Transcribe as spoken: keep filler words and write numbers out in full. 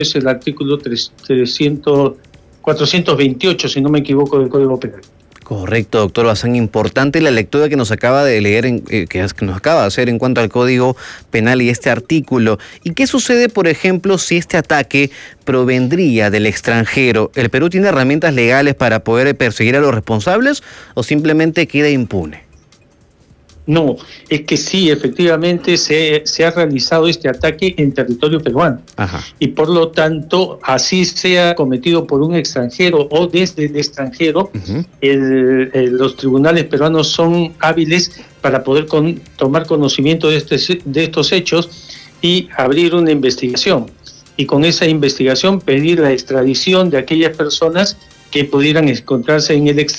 es el artículo trescientos, cuatrocientos veintiocho, si no me equivoco, del Código Penal. Correcto, doctor Bazán. Importante la lectura que nos acaba de leer, en, eh, que nos acaba de hacer en cuanto al Código Penal y este artículo. ¿Y qué sucede, por ejemplo, si este ataque provendría del extranjero? ¿El Perú tiene herramientas legales para poder perseguir a los responsables o simplemente queda impune? No, es que sí, efectivamente se, se ha realizado este ataque en territorio peruano. Ajá. Y por lo tanto, así sea cometido por un extranjero o desde el extranjero, uh-huh. el, el, los tribunales peruanos son hábiles para poder con, tomar conocimiento de, este, de estos hechos y abrir una investigación. Y con esa investigación pedir la extradición de aquellas personas que pudieran encontrarse en el extranjero